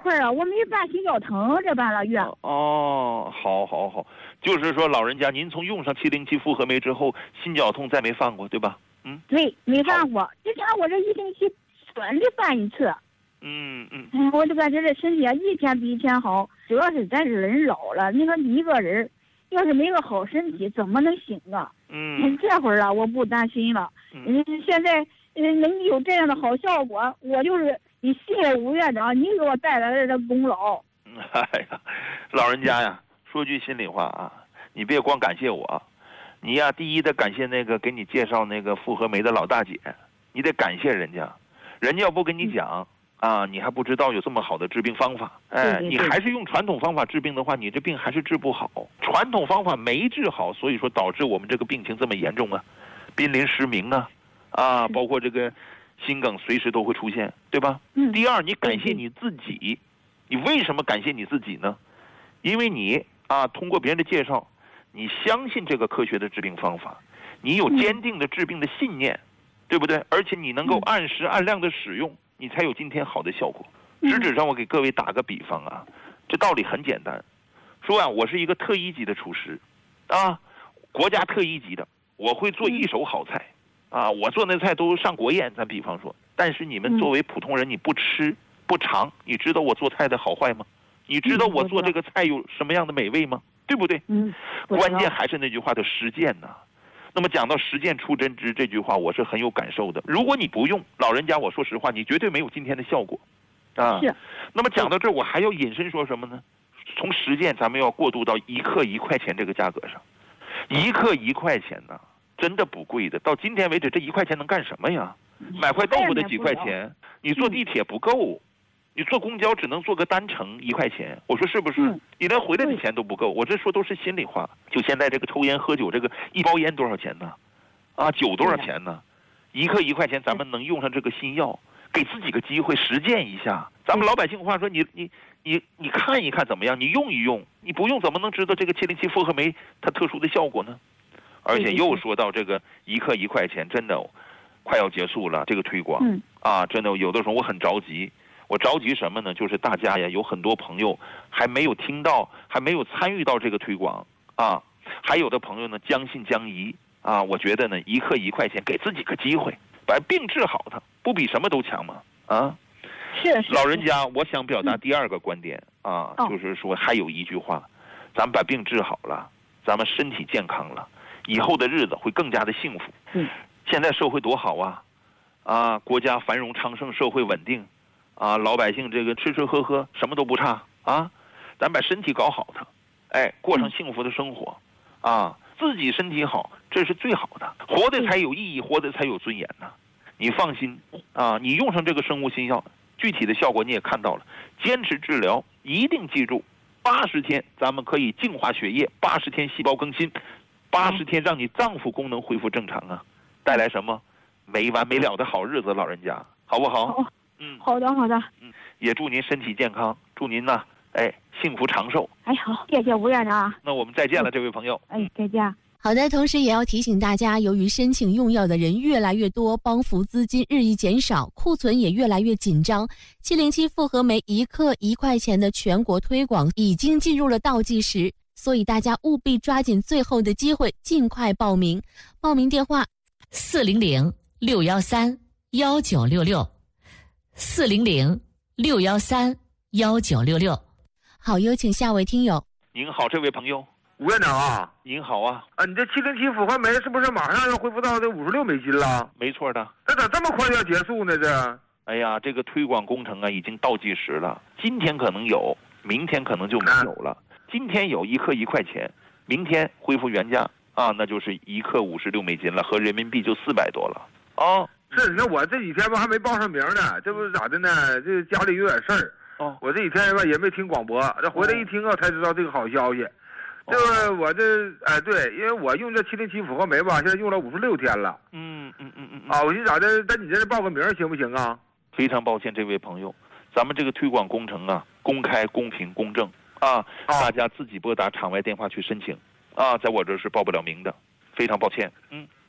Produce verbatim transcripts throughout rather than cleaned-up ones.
块啊，我没办心绞疼这半个月。 哦，好好好，就是说老人家，您从用上七零七复合酶之后，心绞痛再没犯过，对吧？嗯， 对，没犯过。之前我这一星期准的犯一次。 嗯嗯。 哎，我就感觉这身体啊，一天比一天好。主要是咱这人老了，你说你一个人，要是没个好身体，怎么能行啊？ 嗯， 这会儿啊，我不担心了。嗯，现在嗯能有这样的好效果，我就是你谢谢吴院长，你给我带来的这功劳。 哎呀，老人家呀，说句心里话啊，你别光感谢我，你呀，第一得感谢那个给你介绍那个复合酶的老大姐，你得感谢人家，人家要不跟你讲。啊，你还不知道有这么好的治病方法，哎，你还是用传统方法治病的话，你这病还是治不好。传统方法没治好，所以说导致我们这个病情这么严重啊，濒临失明啊，啊，包括这个心梗随时都会出现，对吧？ 嗯。 第二，你感谢你自己，你为什么感谢你自己呢？因为你啊，通过别人的介绍，你相信这个科学的治病方法，你有坚定的治病的信念，对不对？而且你能够按时按量的使用。你才有今天好的效果。实质上，我给各位打个比方啊，这道理很简单。说啊，我是一个特一级的厨师，啊，国家特一级的，我会做一手好菜，啊，我做那菜都上国宴。咱比方说，但是你们作为普通人，你不吃不尝，你知道我做菜的好坏吗？你知道我做这个菜有什么样的美味吗？对不对？ 嗯。 关键还是那句话的实践呢。那么讲到实践出真知这句话，我是很有感受的。如果你不用，老人家，我说实话，你绝对没有今天的效果，啊。 是。 那么讲到这儿，我还要引申说什么呢？从实践，咱们要过渡到一克一块钱这个价格上。一克一块钱呢，真的不贵的。到今天为止，这一块钱能干什么呀？买块豆腐的几块钱，你坐地铁不够。你坐公交只能坐个单程一块钱，我说是不是？ 嗯、 你连回来的钱都不够。我这说都是心里话。就现在这个抽烟喝酒，这个一包烟多少钱呢？啊，酒多少钱呢？一克一块钱，咱们能用上这个新药，给自己个机会实践一下。咱们老百姓话说，你你你你看一看怎么样？你用一用，你不用怎么能知道这个七零七复合酶它特殊的效果呢？而且又说到这个一克一块钱，真的快要结束了，这个推广、 嗯、 啊，真的有的时候我很着急。我着急什么呢？就是大家呀，有很多朋友还没有听到，还没有参与到这个推广啊。还有的朋友呢，将信将疑啊。我觉得呢，一克一块钱，给自己个机会，把病治好它，不比什么都强吗？啊， 是是。 老人家，我想表达第二个观点、嗯、啊， 哦、 就是说还有一句话，咱们把病治好了，咱们身体健康了，以后的日子会更加的幸福。 嗯。 现在社会多好啊，啊，国家繁荣昌盛，社会稳定。啊，老百姓这个吃吃喝喝什么都不差啊，咱把身体搞好它，哎，过上幸福的生活，啊，自己身体好，这是最好的，活得才有意义，活得才有尊严呢。你放心啊，你用上这个生物新药，具体的效果你也看到了，坚持治疗，一定记住，八十天咱们可以净化血液，八十天细胞更新，八十天让你脏腑功能恢复正常啊，带来什么没完没了的好日子，老人家，好不好？ 好嗯，好的好的， 嗯，也祝您身体健康，祝您呢，哎，幸福长寿。 哎，好，谢谢吴院长。 那我们再见了，这位朋友。 哎，再见。 好的，同时也要提醒大家，由于申请用药的人越来越多，帮扶资金日益减少，库存也越来越紧张，七零七复合酶一克一块钱的全国推广已经进入了倒计时，所以大家务必抓紧最后的机会，尽快报名。报名电话： 四零零六幺三幺九六六。四零零六幺三幺九六六。 好，有请下位听友。 您好，这位朋友。 吴院长啊， 您好啊。 啊，你这七零七复合酶是不是马上要恢复到这五十六美金了？ 没错的。 这咋这么快就要结束呢？这？ 哎呀，这个推广工程啊，已经倒计时了。今天可能有，明天可能就没有了。啊、今天有一克一块钱，明天恢复原价啊，那就是一克五十六美金了，合人民币就四百多了。哦。 是，你看我这几天吧还没报上名呢，这不是咋的呢？这家里有点事儿。 哦。 我这几天吧也没听广播，这回来一听啊才知道这个好消息。这个我这哎对，因为我用这七零七复合酶吧，现在用了五十六天了。 嗯嗯嗯嗯。 啊，我寻思咋的，在你这报个名行不行啊？ 非常抱歉，这位朋友，咱们这个推广工程啊，公开、公平、公正啊，啊大家自己拨打场外电话去申请啊，在我这是报不了名的，非常抱歉。嗯。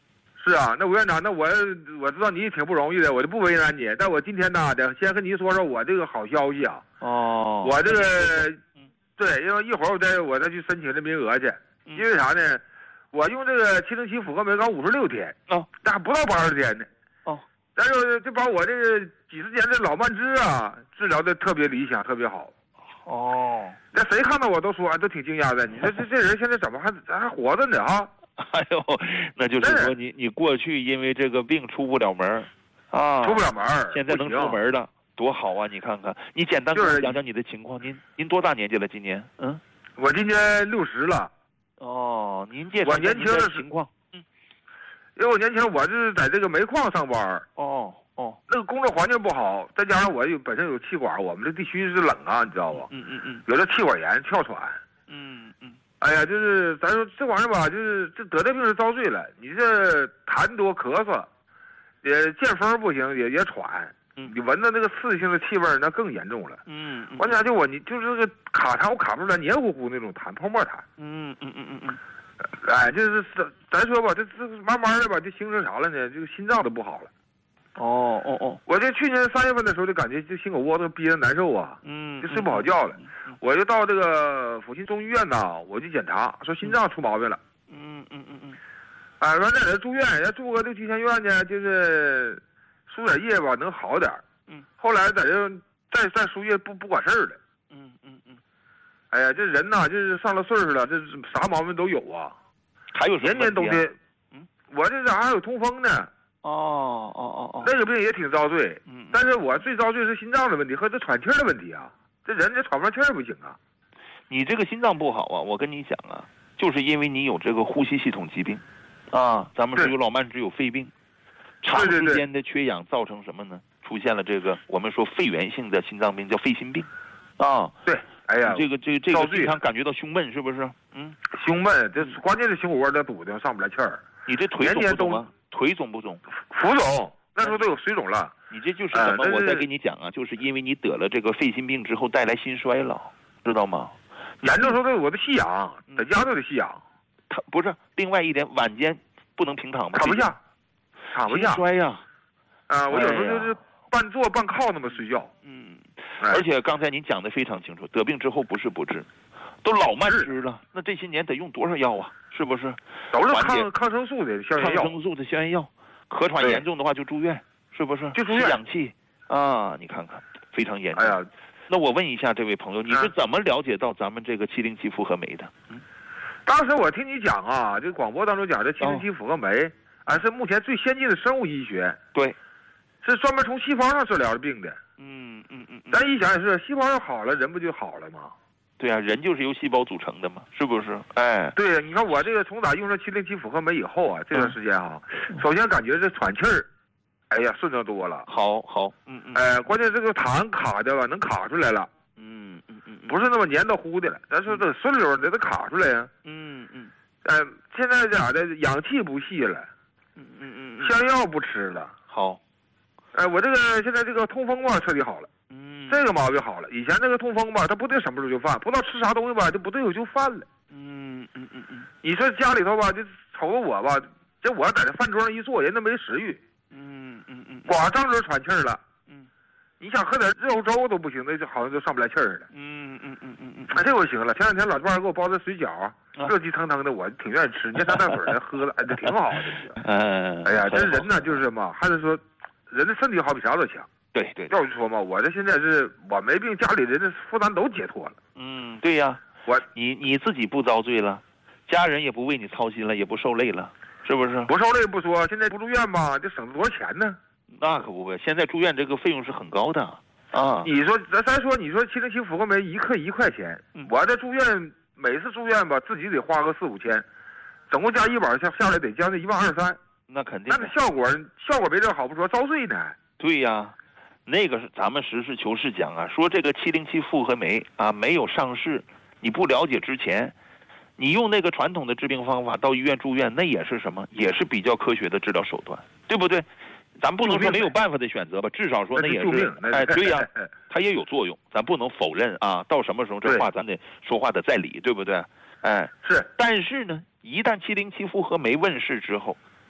是啊，那吴院长，那我我知道你也挺不容易的，我就不为难你。但我今天呢，得先和您说说我这个好消息啊。 哦， 我这个， 嗯、 对，因为一会儿我再我再去申请这名额去。 嗯、 因为啥呢？我用这个七零七复合酶刚五十六天， 哦， 那还不到八十天呢。 哦， 但是就把我这个几十年的老慢支啊，治疗的特别理想，特别好。 哦， 那谁看到我都说，都挺惊讶的。你说这这人现在怎么还还活着呢啊？ 哎呦，那就是说你你过去因为这个病出不了门啊， 出不了门， 现在能出门了，多好啊！你看看，你简单给我讲讲你的情况。您您多大年纪了？今年？嗯， 我今年六十了。 哦，您介绍我年轻的情况。嗯， 因为我年轻，我是在这个煤矿上班。 哦哦， 那个工作环境不好，再加上我有本身有气管，我们这地区是冷啊，你知道不？ 嗯嗯嗯， 有这气管炎、哮喘。 嗯嗯。 哎呀，就是咱说这玩意儿吧，就是这得这病是遭罪了。你这痰多咳嗽，也见风不行，也也喘。 嗯， 你闻到那个刺激性的气味那更严重了。 嗯， 关键就我你就是这个卡痰，我卡不出来，黏糊糊那种痰，泡沫痰。 嗯嗯嗯嗯嗯。 哎，就是咱说吧，这这慢慢的吧，就形成啥了呢？这个心脏都不好了。 哦哦哦！ 我这去年三月份的时候就感觉这心口窝子憋得难受啊， 嗯， 就睡不好觉了。我就到这个阜新中医院呐，我去检查，说心脏出毛病了。 嗯嗯嗯嗯。 啊，说在这住院，要住个六七天院呢，就是输点液吧，能好点。 嗯。后来在这再再输液不不管事儿了。 嗯嗯嗯。 哎呀，这人呐，就是上了岁数了，这啥毛病都有啊。 还有什么？ 年年冬天。嗯。我这咋还有痛风呢？ 哦哦哦哦。 那个病也挺遭罪。 嗯。 但是我最遭罪是心脏的问题和这喘气儿的问题啊。这人这喘不上气儿不行啊！ 你这个心脏不好啊，我跟你讲啊，就是因为你有这个呼吸系统疾病，啊，咱们是有老慢支有肺病，长时间的缺氧造成什么呢？出现了这个我们说肺源性的心脏病，叫肺心病，啊， 对，哎呀， 这个这个这个经常感觉到胸闷，是不是？嗯， 胸闷，这关键是胸骨窝这堵的上不来气儿。 你这腿肿不肿啊？腿肿不肿？ 浮肿，那时候都有水肿了。 你这就是什么？我再跟你讲啊，就是因为你得了这个肺心病之后带来心衰了，知道吗？ 严重时候都有我的吸氧，在家都得吸氧。 他不是，另外一点，晚间不能平躺吗？ 躺不下，躺不下。 心衰呀！ 啊，我有时候就是半坐半靠那么睡觉。 嗯，而且刚才您讲的非常清楚，得病之后不是不治，都老慢支了，那这些年得用多少药啊？是不是？ 都是抗抗生素的消炎药。 抗生素的消炎药，咳喘严重的话就住院。是不是？ 就住院吸氧气啊！你看看，非常严重。 哎呀， 那我问一下这位朋友，你是怎么了解到咱们这个七零七复合酶的？嗯， 当时我听你讲啊，这广播当中讲这七零七复合酶，哦、啊是目前最先进的生物医学。 对， 是专门从细胞上治疗的病的。 嗯嗯嗯。 咱一想也是，细胞上好了，人不就好了吗？ 对啊，人就是由细胞组成的嘛，是不是？哎， 对，你看我这个从打用上七零七复合酶以后啊，这段时间啊，嗯、首先感觉这喘气儿。哎呀，顺畅多了。 好好，嗯嗯。 哎，关键这个痰卡的吧，能卡出来了。 嗯嗯嗯。 不是那么黏的糊的了，咱说这顺溜的，得卡出来呀。 嗯嗯。 呃，现在咋的？氧气不吸了。 嗯嗯嗯。 香药不吃了。 好。 哎，我这个现在这个痛风吧，彻底好了。 嗯。 这个毛病好了，以前那个痛风吧，他不定什么时候就犯，不知道吃啥东西吧，就不对我就犯了。 嗯嗯嗯嗯。 你说家里头吧，就瞅着我吧，这我在这饭桌上一坐，人都没食欲。 嗯嗯嗯， 光张嘴喘气儿了。 嗯， 你想喝点肉粥都不行，那就好像就上不来气儿了。 嗯嗯嗯嗯嗯， 啊，这回行了。前两天老伴儿给我包的水饺，啊、热气腾腾的，我挺愿意吃。捏三淡水的喝的，哎，这挺好的。 嗯， 哎呀，这人呢就是嘛，还是说，人的身体好比啥都强。 对对。 要我说嘛，我这现在是我没病，家里人的负担都解脱了。 嗯，对呀， 我你你自己不遭罪了，家人也不为你操心了，也不受累了。是不是不受累不说，现在不住院吧，这省了多少钱呢？ 那可不呗，现在住院这个费用是很高的啊。 你说咱咱说，你说七零七复合酶一克一块钱，嗯、我这住院每次住院吧，自己得花个四五千，总共加医保下下来得将近一万二三。 那肯定。 那个效果效果没这好不说，遭罪呢。 对呀，那个是咱们实事求是讲啊，说这个七零七复合酶啊没有上市，你不了解之前。你用那个传统的治病方法到医院住院，那也是什么？也是比较科学的治疗手段，对不对？咱不能说没有办法的选择吧，至少说那也是，哎，对呀，它也有作用，咱不能否认啊。到什么时候这话咱得说话得在理，对不对？哎， 是。 但是呢，一旦七零七复合酶问世之后，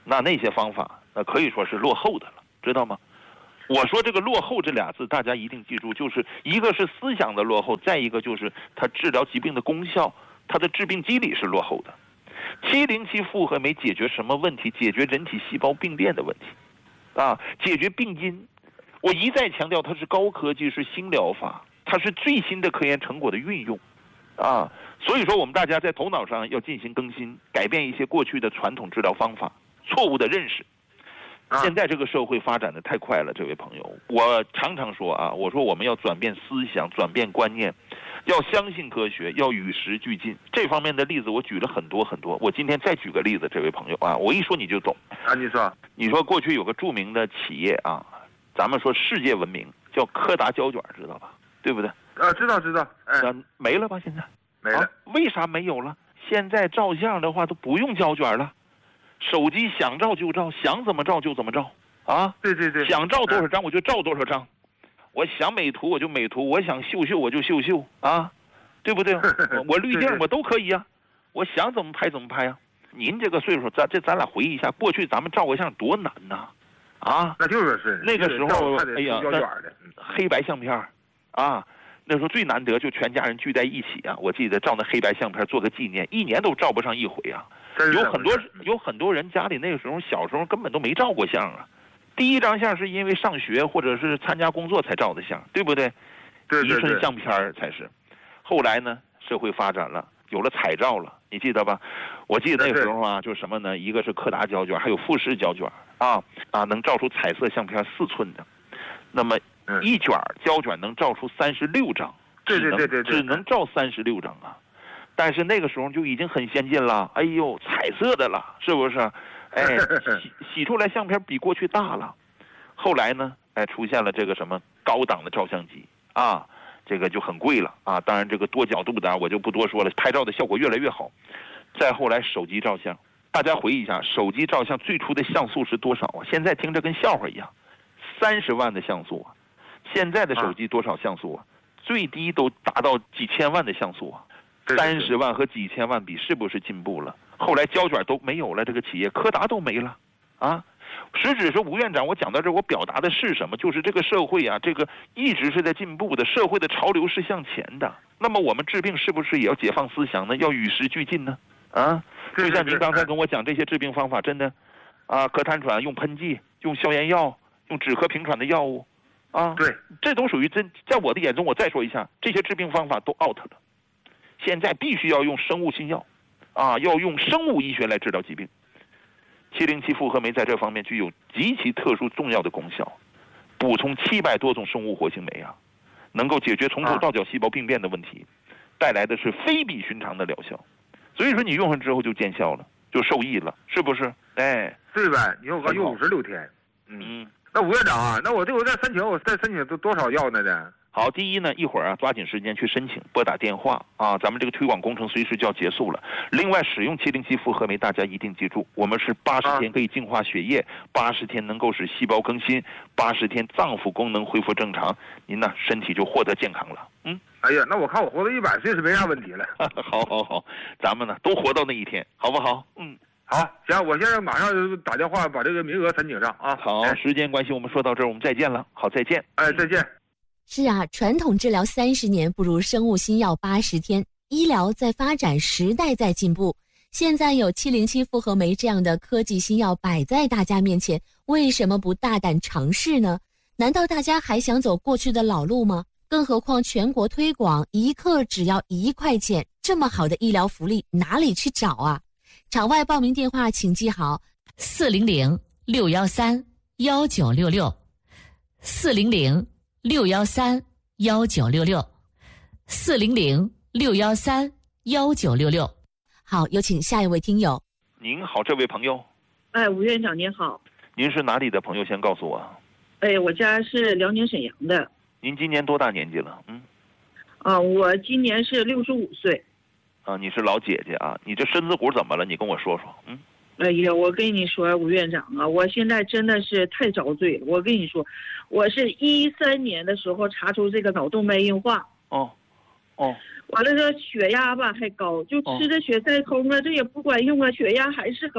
那那些方法那可以说是落后的了，知道吗？我说这个落后这俩字，大家一定记住，就是一个是思想的落后，再一个就是它治疗疾病的功效，它的致病机理是落后的。七零七复合酶解决什么问题？解决人体细胞病变的问题，啊，解决病因。我一再强调，它是高科技，是新疗法，它是最新的科研成果的运用，啊，所以说我们大家在头脑上要进行更新，改变一些过去的传统治疗方法，错误的认识。现在这个社会发展的太快了，这位朋友，我常常说啊，我说我们要转变思想，转变观念，要相信科学，要与时俱进。这方面的例子我举了很多很多，我今天再举个例子，这位朋友啊，我一说你就懂啊。你说， 你说过去有个著名的企业啊，咱们说世界闻名，叫柯达胶卷，知道吧？对不对？ 啊，知道知道。哎， 没了吧？现在没了、啊。 为啥没有了？现在照相的话都不用胶卷了。手机想照就照，想怎么照就怎么照，啊， 对对对， 想照多少张我就照多少张，我想美图我就美图，我想秀秀我就秀秀，啊，对不对？我我滤镜我都可以啊，我想怎么拍怎么拍啊。您这个岁数，咱这咱俩回忆一下，过去咱们照个相多难呐，啊， 那就是是那个时候，哎呀，黑白相片，啊。那时候最难得就全家人聚在一起啊！我记得照那黑白相片做个纪念，一年都照不上一回啊。有很多有很多人家里那个时候小时候根本都没照过相啊，第一张相是因为上学或者是参加工作才照的相，对不对？ 对对对， 一寸相片才是。后来呢，社会发展了，有了彩照了，你记得吧？我记得那个时候啊，就是什么呢？一个是柯达胶卷，还有富士胶卷啊啊，能照出彩色相片四寸的。那么一卷胶卷能照出三十六张， 对对对对， 只能照三十六张啊。但是那个时候就已经很先进了，哎呦，彩色的了，是不是？哎，洗洗出来相片比过去大了。后来呢，哎，出现了这个什么高档的照相机啊，这个就很贵了啊。当然，这个多角度的我就不多说了，拍照的效果越来越好。再后来手机照相，大家回忆一下，手机照相最初的像素是多少啊？现在听着跟笑话一样，三十万的像素啊。现在的手机多少像素啊？最低都达到几千万的像素啊。三十万和几千万比，是不是进步了？后来胶卷都没有了，这个企业柯达都没了，啊，实质是吴院长，我讲到这儿，我表达的是什么？就是这个社会啊，这个一直是在进步的，社会的潮流是向前的。那么我们治病是不是也要解放思想呢？要与时俱进呢？啊，就像您刚才跟我讲这些治病方法，真的，啊，咳痰喘用喷剂，用消炎药，用止咳平喘的药物，啊， 对， 这都属于真。在我的眼中，我再说一下，这些治病方法都 out 了。现在必须要用生物新药，啊，要用生物医学来治疗疾病。七零七复合酶在这方面具有极其特殊重要的功效，补充七百多种生物活性酶啊，能够解决从头到脚细胞病变的问题，带来的是非比寻常的疗效。所以说你用上之后就见效了，就受益了，是不是？哎， 对呗，你有个用五十六天，嗯，那吴院长啊，那我这我再申请，我再申请多多少药呢？这？ 好，第一呢，一会儿啊，抓紧时间去申请，拨打电话啊，咱们这个推广工程随时就要结束了。另外，使用七零七复合酶，大家一定记住，我们是八十天可以净化血液，八十天能够使细胞更新，八十天脏腑功能恢复正常，您呢身体就获得健康了。嗯， 哎呀，那我看我活到一百岁是没啥问题了。 好好好，咱们呢都活到那一天，好不好？嗯， 好，行，我现在马上打电话把这个名额申请上啊。 好，哎、时间关系，我们说到这儿，我们再见了。好，再见。 哎，再见。 是啊，传统治疗三十年不如生物新药八十天。医疗在发展，时代在进步。现在有七零七复合酶这样的科技新药摆在大家面前，为什么不大胆尝试呢？难道大家还想走过去的老路吗？更何况全国推广，一克只要一块钱，这么好的医疗福利哪里去找啊？场外报名电话请记好： 四零零六幺三幺九六六，四零零六幺三幺九六六，四零零六幺三幺九六六。 好，有请下一位听友。 您好，这位朋友。 哎，吴院长您好。 您是哪里的朋友？先告诉我。 哎，我家是辽宁沈阳的。 您今年多大年纪了？嗯。 啊，我今年是六十五岁。 啊，你是老姐姐啊？你这身子骨怎么了？你跟我说说。嗯。 哎呀，我跟你说，吴院长啊，我现在真的是太遭罪了。我跟你说，我是一三年的时候查出这个脑动脉硬化。 哦，哦。 完了，这血压吧还高，就吃的血塞通啊，这也不管用啊，血压还是高。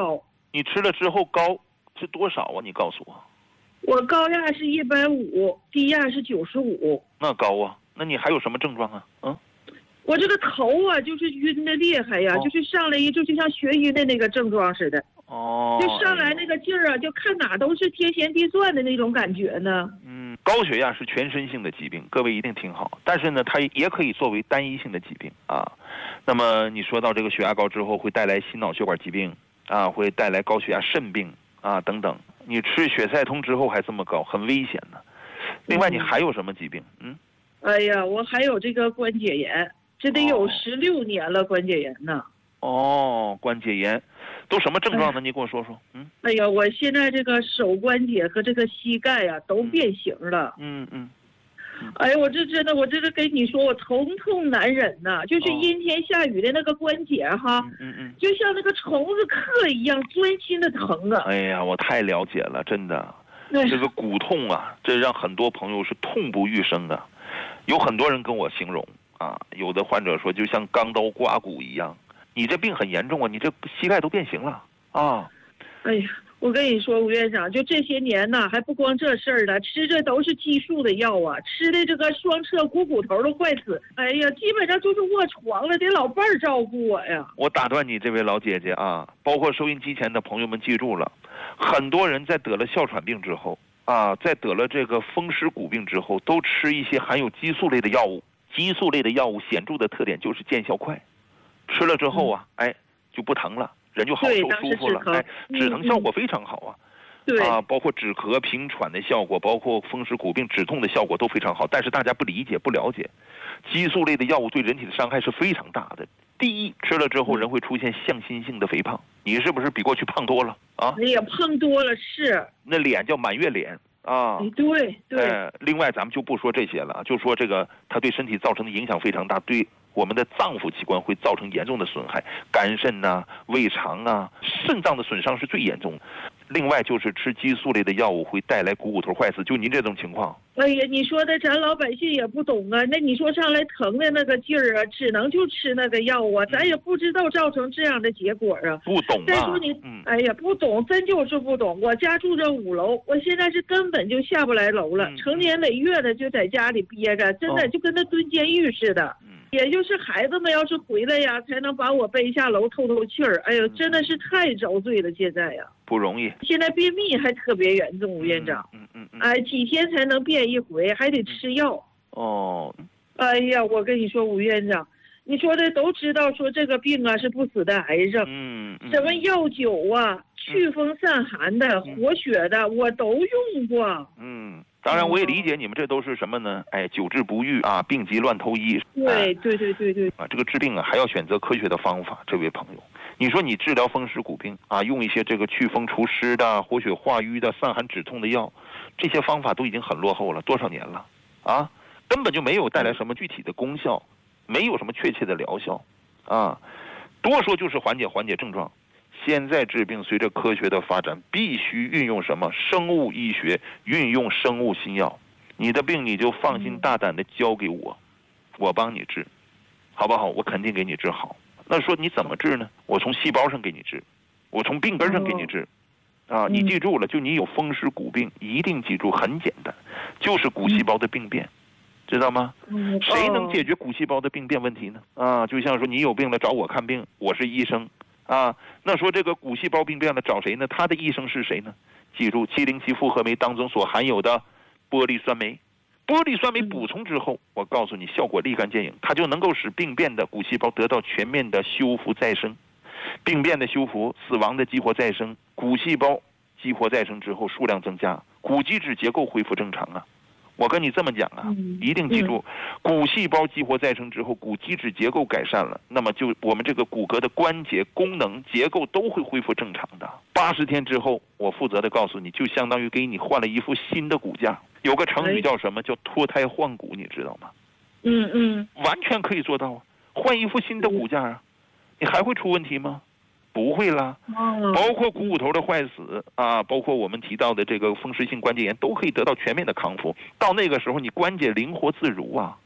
你吃了之后高是多少啊？你告诉我。 我高压是一百五，低压是九十五。 那高啊？那你还有什么症状啊？嗯， 我这个头啊，就是晕的厉害呀，哦、就是上来一就就像眩晕的那个症状似的。 哦。 就上来那个劲儿啊，就看哪都是天旋地转的那种感觉呢。 嗯，高血压是全身性的疾病，各位一定听好。但是呢，它也可以作为单一性的疾病啊。那么你说到这个血压高之后会带来心脑血管疾病啊，会带来高血压肾病啊等等。你吃血塞通之后还这么高，很危险呢。另外，你还有什么疾病？嗯， 哎呀，我还有这个关节炎，这得有十六年了，关节炎呢。 哦，关节炎，都什么症状呢？你跟我说说。嗯。 哎呀，我现在这个手关节和这个膝盖呀、啊、都变形了。 嗯嗯。嗯哎呀，我这真的，我这个跟你说，我疼痛难忍呐、啊，就是阴天下雨的那个关节哈， 嗯嗯嗯， 就像那个虫子蛻一样，钻心的疼啊！ 哎呀，我太了解了，真的，这个骨痛啊，这让很多朋友是痛不欲生啊。有很多人跟我形容啊，有的患者说就像钢刀刮骨一样，你这病很严重啊，你这膝盖都变形了啊！ 哎呀。我跟你说，吴院长，就这些年呢，还不光这事儿了，吃的都是激素的药啊，吃的这个双侧股骨头都坏死，哎呀，基本上就是卧床了，得老伴儿照顾我呀。 我打断你，这位老姐姐啊，包括收音机前的朋友们记住了，很多人在得了哮喘病之后啊，在得了这个风湿骨病之后，都吃一些含有激素类的药物。激素类的药物显著的特点就是见效快，吃了之后啊，哎，就不疼了。人就好受舒服了，哎，止疼效果非常好啊， 对啊，包括止咳平喘的效果，包括风湿骨病止痛的效果都非常好。但是大家不理解不了解，激素类的药物对人体的伤害是非常大的。第一，吃了之后人会出现向心性的肥胖，你是不是比过去胖多了啊？ 哎呀，胖多了是。 那脸叫满月脸啊。 对对。 呃，另外咱们就不说这些了，就说这个它对身体造成的影响非常大，对我们的脏腑器官会造成严重的损害，肝肾呐、啊、胃肠啊、肾脏的损伤是最严重的。另外就是吃激素类的药物会带来股骨头坏死，就您这种情况。 哎呀，你说的咱老百姓也不懂啊。那你说上来疼的那个劲儿啊，只能就吃那个药啊，咱也不知道造成这样的结果啊。 不懂啊。 再说你， 嗯、 哎呀，不懂，真就是不懂。我家住这五楼，我现在是根本就下不来楼了， 嗯、 成年累月的就在家里憋着，真的就跟那蹲监狱似的。 嗯也就是孩子们要是回来呀，才能把我背下楼透透气儿。哎呦，真的是太遭罪了，现在呀不容易。 现在便秘还特别严重，吴院长。 嗯嗯嗯。 哎，几天才能便一回，还得吃药。 哦。 哎呀，我跟你说，吴院长，你说的都知道，说这个病啊是不死的癌症。 嗯。 什么药酒啊，祛风散寒的、活血的，我都用过。 嗯。当然，我也理解你们这都是什么呢？哎，久治不愈啊，病急乱投医。 对对对对对。 啊，这个治病啊，还要选择科学的方法。这位朋友，你说你治疗风湿骨病啊，用一些这个祛风除湿的、活血化瘀的、散寒止痛的药，这些方法都已经很落后了，多少年了啊，根本就没有带来什么具体的功效，没有什么确切的疗效，啊，多说就是缓解缓解症状。现在治病随着科学的发展，必须运用什么生物医学，运用生物新药。你的病你就放心大胆的交给我，我帮你治，好不好？我肯定给你治好。那说你怎么治呢？我从细胞上给你治，我从病根上给你治。啊，你记住了，就你有风湿骨病，一定记住，很简单，就是骨细胞的病变，知道吗？谁能解决骨细胞的病变问题呢？啊，就像说你有病了找我看病，我是医生。啊，那说这个骨细胞病变了找谁呢？他的医生是谁呢？记住七零七复合酶当中所含有的玻璃酸酶，玻璃酸酶补充之后，我告诉你效果立竿见影，它就能够使病变的骨细胞得到全面的修复再生，病变的修复，死亡的激活再生，骨细胞激活再生之后数量增加，骨基质结构恢复正常啊。我跟你这么讲啊，一定记住，骨细胞激活再生之后，骨基质结构改善了，那么就我们这个骨骼的关节功能结构都会恢复正常的。八十天之后，我负责的告诉你，就相当于给你换了一副新的骨架。有个成语叫什么？叫脱胎换骨，你知道吗？ 嗯嗯， 完全可以做到啊，换一副新的骨架啊，你还会出问题吗？不会啦，包括股骨头的坏死啊，包括我们提到的这个风湿性关节炎，都可以得到全面的康复。到那个时候，你关节灵活自如啊，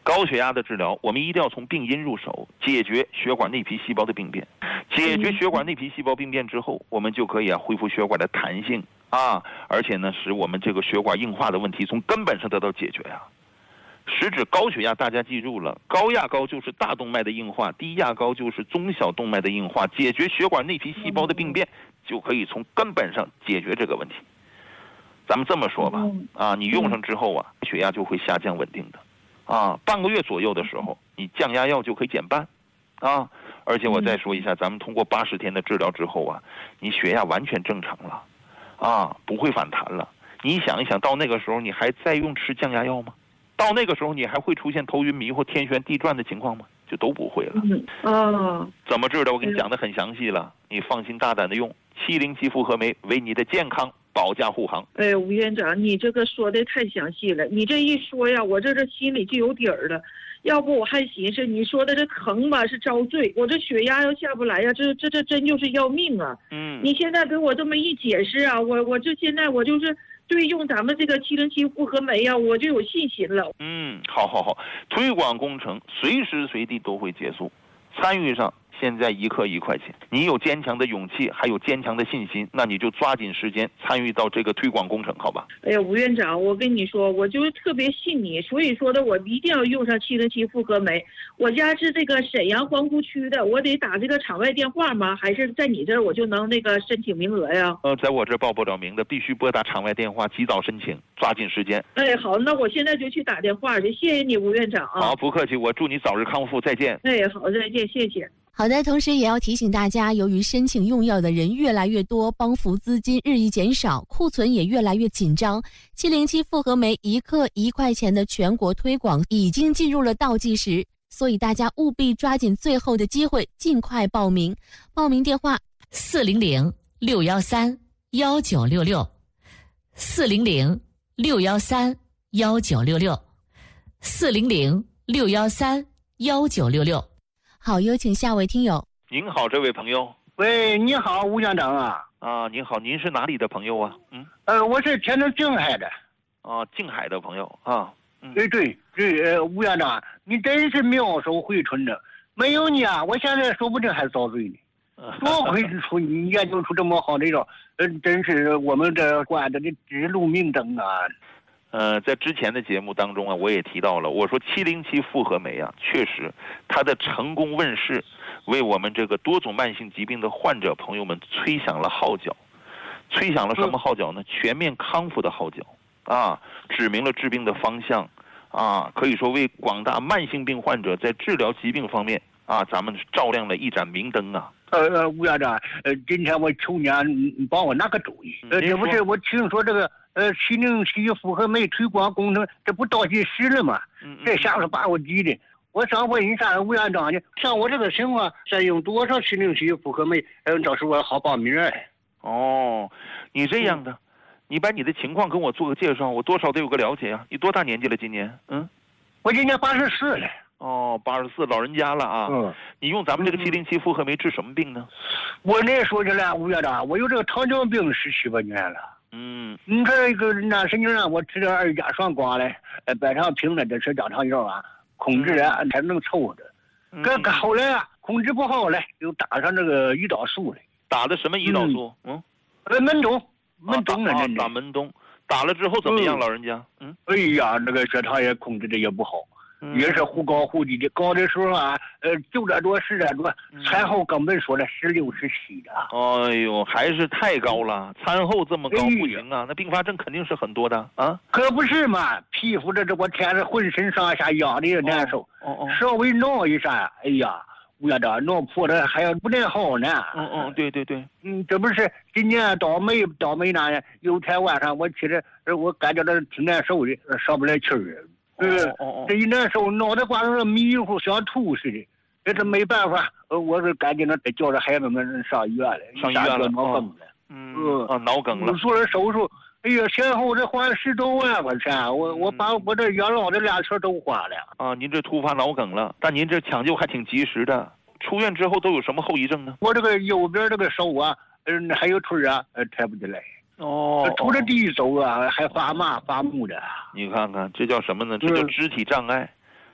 高血压的治疗，我们一定要从病因入手，解决血管内皮细胞的病变。解决血管内皮细胞病变之后，我们就可以啊恢复血管的弹性啊，而且呢，使我们这个血管硬化的问题从根本上得到解决啊。实质高血压，大家记住了，高压高就是大动脉的硬化，低压高就是中小动脉的硬化。解决血管内皮细胞的病变，就可以从根本上解决这个问题。咱们这么说吧，啊，你用上之后啊，血压就会下降稳定的。啊，半个月左右的时候，你降压药就可以减半，啊，而且我再说一下，咱们通过八十天的治疗之后啊，你血压完全正常了，啊，不会反弹了。你想一想，到那个时候你还再用吃降压药吗？到那个时候你还会出现头晕迷惑、天旋地转的情况吗？就都不会了。 嗯，哦， 怎么治的？我给你讲得很详细了，你放心大胆的用七零七复合酶，为你的健康保驾护航。 哎，吴院长，你这个说的太详细了，你这一说呀，我这这心里就有底儿了。要不我还寻思你说的这疼吧是遭罪，我这血压要下不来呀，这这这真就是要命啊！ 嗯， 你现在给我这么一解释啊，我我这现在我就是对用咱们这个七零七复合酶呀，我就有信心了。 嗯，好好好，推广工程随时随地都会结束，参与上。现在一克一块钱，你有坚强的勇气，还有坚强的信心，那你就抓紧时间参与到这个推广工程，好吧？ 哎呀，吴院长，我跟你说，我就是特别信你，所以说的我一定要用上七零七复合酶。我家是这个沈阳皇姑区的，我得打这个场外电话吗？还是在你这儿我就能那个申请名额呀？ 呃，在我这儿报不了名的，必须拨打场外电话，及早申请，抓紧时间。 哎，好，那我现在就去打电话去，谢谢你，吴院长啊。 好，不客气，我祝你早日康复，再见。 哎，好，再见，谢谢。 好的，同时也要提醒大家，由于申请用药的人越来越多，帮扶资金日益减少，库存也越来越紧张，七零七复合酶一克一块钱的全国推广已经进入了倒计时，所以大家务必抓紧最后的机会，尽快报名。报名电话： 四零零六幺三幺九六六，四零零六幺三幺九六六，四零零六幺三幺九六六。 好，有请下位听友。 您好，这位朋友。 喂，你好，吴院长啊。 啊，您好，您是哪里的朋友啊？嗯， 呃，我是天津静海的。 啊，静海的朋友啊。嗯， 对对对，呃，吴院长，你真是妙手回春的，没有你啊，我现在说不定还遭罪呢。多亏出你研究出这么好的药，呃，真是我们这关的这指路明灯啊。 呃，在之前的节目当中啊，我也提到了，我说七零七复合酶啊，确实它的成功问世，为我们这个多种慢性疾病的患者朋友们吹响了号角，吹响了什么号角呢？全面康复的号角啊，指明了治病的方向啊，可以说为广大慢性病患者在治疗疾病方面啊，咱们照亮了一盏明灯啊。 呃呃，吴院长，呃，今天我求你啊，你帮我拿个主意。呃，这不是我听说这个呃七零七复合酶推广工程，这不倒计时了吗？ 嗯嗯、 这下子把我急的。我想问一下吴院长呢，像我这个情况，再用多少七零七复合酶，呃，到时候我好报名哎。 哦，你这样的，嗯、你把你的情况跟我做个介绍，我多少得有个了解啊。你多大年纪了？今年？嗯， 我今年八十四了。 哦，八十四，老人家了啊。嗯，你用咱们这个七零七复合酶治什么病呢？ 我那说起来，吴院长，我有这个糖尿病十七八年了。 嗯， 你看这个那神经让我吃点二甲双胍嘞，呃，百常平的这吃降糖药啊，控制啊才能凑着。可可后来啊，控制不好嘞，又打上这个胰岛素嘞。 打的什么胰岛素？嗯， 呃，门冬，门冬啊，打门冬，打了之后怎么样，老人家？嗯， 哎呀，那个血糖也控制的也不好。也是忽高忽低的，高的时候啊，呃，九点多、十点多，餐后根本说了十六、十七的。 哎呦，还是太高了，餐后这么高不行啊，那并发症肯定是很多的啊。 可不是嘛，皮肤这这我天是浑身上下痒的也难受， 哦哦， 稍微挠一下，哎呀，吴院长挠破了还要不太好呢。 嗯嗯，对对对， 嗯，这不是今年倒霉倒霉呢，有天晚上我起来，我感觉到挺难受的，上不来气儿。呃，这一难受，脑袋瓜子迷糊，想吐似的。这是没办法，呃，我是赶紧的叫着孩子们上医院了， 上医院了， 脑梗了。 嗯，啊，脑梗了。 做了手术，哎呀，前后这花了十多万块钱，我我把我这养老的俩钱都花了。 啊，您这突发脑梗了，但您这抢救还挺及时的。出院之后都有什么后遗症呢？ 我这个右边这个手啊，嗯，还有腿啊，呃，抬不起来。 哦， 出了地走啊，还发麻发木的。 你看看，这叫什么呢？这叫肢体障碍。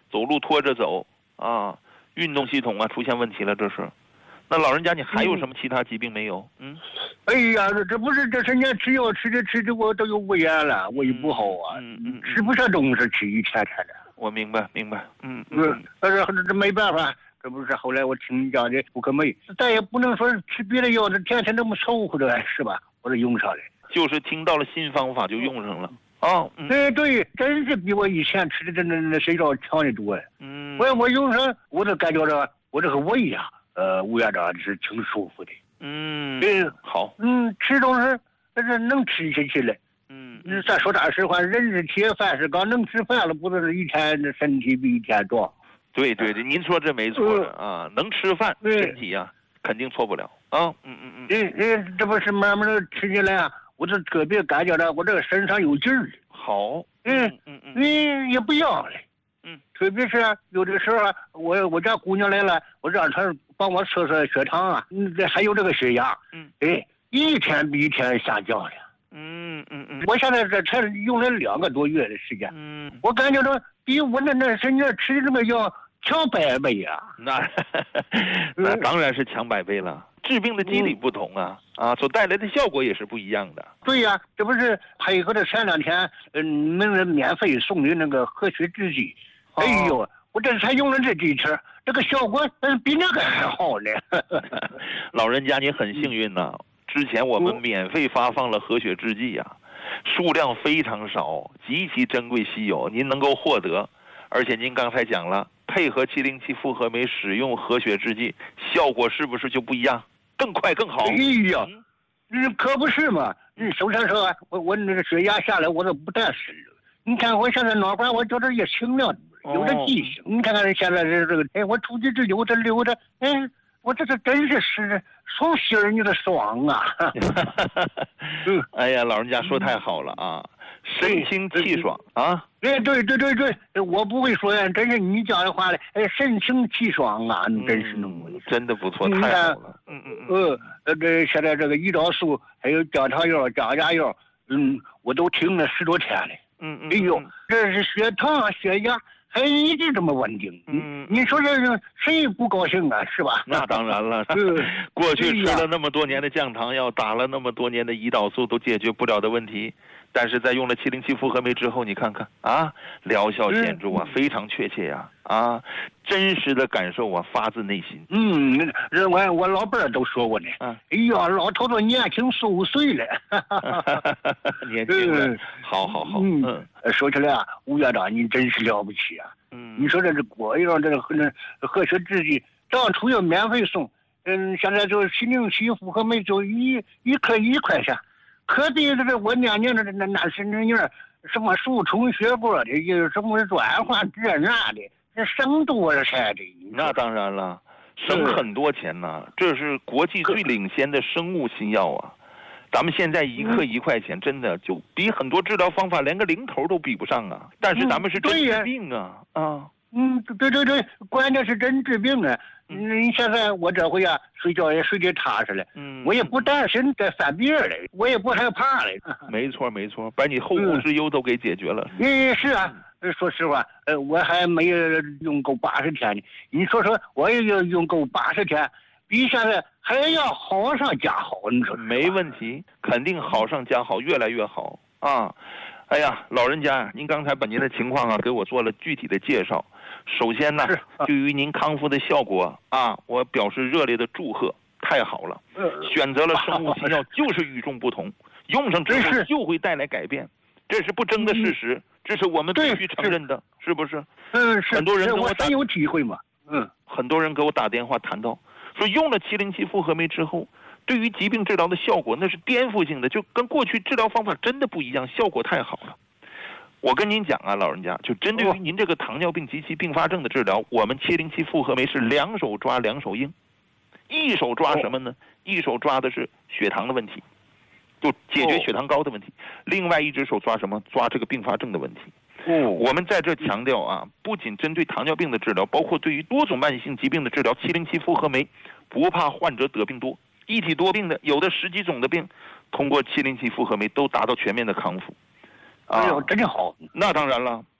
走路拖着走啊，运动系统啊出现问题了，这是。那老人家，你还有什么其他疾病没有？嗯， 哎呀，这不是这些年吃药吃的吃的我都有胃炎了，胃不好啊， 嗯嗯， 吃不上东西，吃一天天的。 我明白明白，嗯嗯， 但是这没办法，这不是后来我听你讲的不可美，咱也不能说吃别的药，这天天那么凑合着是吧？我这用上了， 就是听到了新方法就用上了。哦，嗯、 对对，真是比我以前吃的这那那谁着强的多。 嗯， 我我用上，我都感觉着我这个胃呀、啊，呃，吴院长是挺舒服的。 嗯， 嗯， 好， 嗯，吃东西那是能吃下去了。 嗯， 咱说大实话，人是铁，饭是钢，能吃饭了，不是一天身体比一天壮。 对对对，您说这没错的、嗯、啊，能吃饭，身体呀、啊、肯定错不了啊。嗯嗯嗯， 嗯嗯，这不是慢慢的吃起来啊。我这特别感觉到我这个身上有劲儿。 好， 嗯嗯嗯，你也不要了。 嗯， 特别是有的时候，我我家姑娘来了，我让她帮我测测血糖啊，嗯，还有这个血压。 嗯， 哎，一天比一天下降了。 嗯嗯嗯， 我现在这才用了两个多月的时间。 嗯， 我感觉到比我那那身上吃的这个药强百倍啊。 那那当然是强百倍了。治病的机理不同啊，嗯、啊，所带来的效果也是不一样的。 对呀、啊，这不是配合着前两天，嗯、呃，你们免费送的那个和血制剂，哦、哎呦，我这才用了这几次，这个效果嗯比那个还好呢。 老人家你很幸运呐、啊，之前我们免费发放了和血制剂呀、啊，数量非常少，极其珍贵稀有，您能够获得，而且您刚才讲了，配合七零七复合酶使用和血制剂，效果是不是就不一样？更快更好。 哎呀，嗯，可不是嘛！嗯，首先说，我我那个血压下来，我都不带事了。你看我现在脑瓜，我觉得也清亮，有点记性。哦、你看看现在这这个，哎，我出去这溜达溜达，哎，我这这真是是从心儿里的爽啊！ 嗯，哎呀，老人家说太好了啊，神清气爽啊！ 哎，对对对对，我不会说呀，真是你讲的话嘞，哎，神清气爽啊，真是那么、 嗯，真的不错，太好了。嗯嗯嗯。呃，这现在这个胰岛素还有降糖药、降压药，嗯，我都停了十多天了。 嗯嗯。 哎呦，这是血糖、血压还一直这么稳定。嗯，你说这谁不高兴啊？是吧？ 那当然了。 嗯， 过去吃了那么多年的降糖药，打了那么多年的胰岛素，都解决不了的问题。但是在用了七零七复合酶之后，你看看啊，疗效显著啊，嗯、非常确切呀、啊，啊，真实的感受啊，发自内心。 嗯，人我我老伴儿都说过呢， 啊、 哎呀，老头子年轻十五岁了， 年轻了，嗯、好好好， 嗯，嗯说起来啊，吴院长您真是了不起啊， 嗯， 你说这是国药这个那和血制剂，当初要免费送，嗯，现在就七零七复合酶就一一颗一块钱。可比这个我年年的那那是那样什么输充血过的，有什么转换这那的，这省多少钱的？ 那当然了，省很多钱呢。这是国际最领先的生物新药啊！咱们现在一克一块钱，真的就比很多治疗方法连个零头都比不上啊！但是咱们是真治病啊！啊， 嗯，对对对，关键是真治病啊！你现在我这回啊，睡觉也睡得踏实了，嗯，我也不担心再犯病了，我也不害怕了。 没错没错，把你后顾之忧都给解决了。 嗯，是啊，说实话，呃，我还没有用够八十天呢。你说说，我也要用够八十天，比现在还要好上加好。你说没问题，肯定好上加好，越来越好啊！哎呀，老人家，您刚才把您的情况啊给我做了具体的介绍。首先呢，对于您康复的效果啊，我表示热烈的祝贺，太好了！选择了生物新药就是与众不同，用上之后就会带来改变，这是不争的事实，这是我们必须承认的，是不是？ 嗯，是。 很多人跟我打，我有体会嘛。嗯， 很多人给我打电话谈到，说用了七零七复合酶之后，对于疾病治疗的效果那是颠覆性的，就跟过去治疗方法真的不一样，效果太好了。我跟您讲啊，老人家，就针对于您这个糖尿病及其并发症的治疗，我们七零七复合酶是两手抓两手硬，一手抓什么呢？一手抓的是血糖的问题，就解决血糖高的问题；另外一只手抓什么？抓这个并发症的问题。我们在这强调啊，不仅针对糖尿病的治疗，包括对于多种慢性疾病的治疗，七零七复合酶不怕患者得病多，一体多病的有的十几种的病，通过七零七复合酶都达到全面的康复。 哎呦，真好！ 那当然了，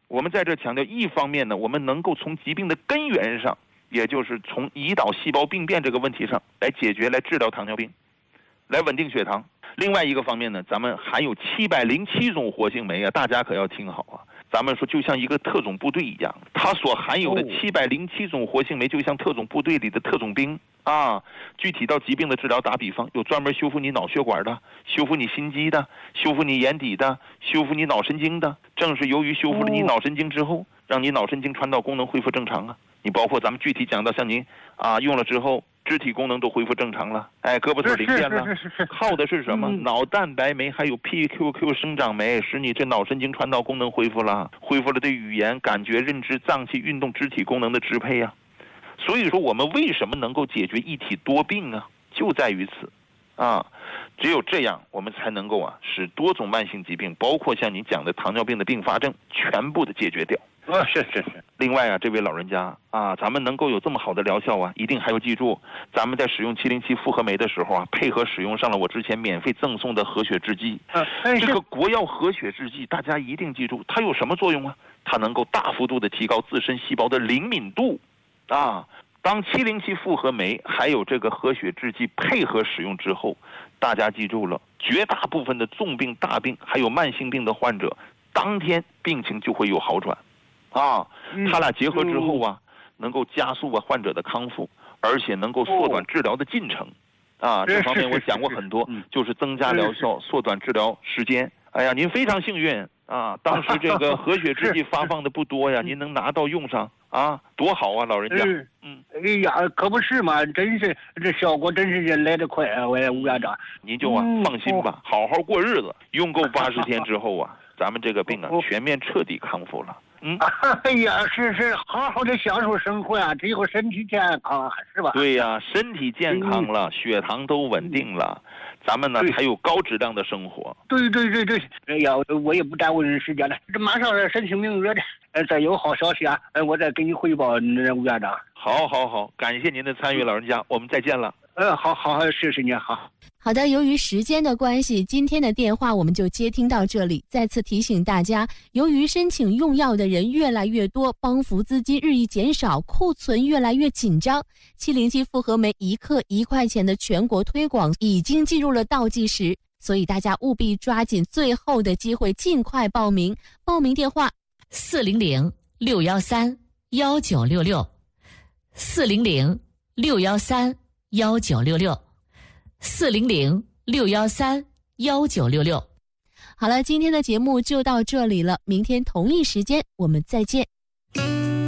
我们在这强调，一方面呢，我们能够从疾病的根源上，也就是从胰岛细胞病变这个问题上来解决、来治疗糖尿病，来稳定血糖。另外一个方面呢，咱们含有七百零七种活性酶啊，大家可要听好啊。咱们说就像一个特种部队一样，它所含有的七百零七种活性酶就像特种部队里的特种兵啊。具体到疾病的治疗，打比方，有专门修复你脑血管的，修复你心肌的，修复你眼底的，修复你脑神经的。正是由于修复了你脑神经之后，让你脑神经传导功能恢复正常啊。你包括咱们具体讲到，像您啊用了之后，肢体功能都恢复正常了，哎，胳膊腿灵便了，靠的是什么？嗯、脑蛋白酶还有 P Q Q 生长酶，使你这脑神经传导功能恢复了，恢复了对语言、感觉、认知、脏器运动、肢体功能的支配啊。所以说，我们为什么能够解决一体多病啊？就在于此，啊，只有这样，我们才能够啊，使多种慢性疾病，包括像你讲的糖尿病的并发症，全部的解决掉。 啊，是是是。 另外啊，这位老人家啊，咱们能够有这么好的疗效啊，一定还要记住，咱们在使用七零七复合酶的时候啊，配合使用上了我之前免费赠送的活血制剂。啊，这个国药活血制剂，大家一定记住，它有什么作用啊？它能够大幅度的提高自身细胞的灵敏度，啊，当七零七复合酶还有这个活血制剂配合使用之后，大家记住了，绝大部分的重病、大病还有慢性病的患者，当天病情就会有好转。啊，他俩结合之后啊，能够加速啊患者的康复，而且能够缩短治疗的进程。啊，这方面我讲过很多，就是增加疗效、缩短治疗时间。哎呀，您非常幸运啊，当时这个活血制剂发放的不多呀，您能拿到用上啊，多好啊，老人家。 嗯，哎呀，可不是嘛，真是这效果真是来得快啊，我也吴院长。 您就啊放心吧，好好过日子，用够八十天之后啊，咱们这个病啊全面彻底康复了。嗯， 哎呀，是是，好好的享受生活呀，只有身体健康，是吧？ 对呀，身体健康了，嗯、血糖都稳定了，咱们呢才有高质量的生活。 对对对对，哎呀，我也不耽误人时间了，这马上申请名额的，呃，再有好消息啊，呃，我再给你汇报，吴院长。 好，好，好，感谢您的参与，老人家，我们再见了。 嗯，好好，谢谢您，好。 好的，由于时间的关系，今天的电话我们就接听到这里。再次提醒大家，由于申请用药的人越来越多，帮扶资金日益减少，库存越来越紧张，七零七复合酶一克一块钱的全国推广已经进入了倒计时，所以大家务必抓紧最后的机会，尽快报名。报名电话： 四零零六幺三幺九六六，四零零六幺三幺九六六。四零零六幺三幺九六六。 好了，今天的节目就到这里了，明天同一时间我们再见。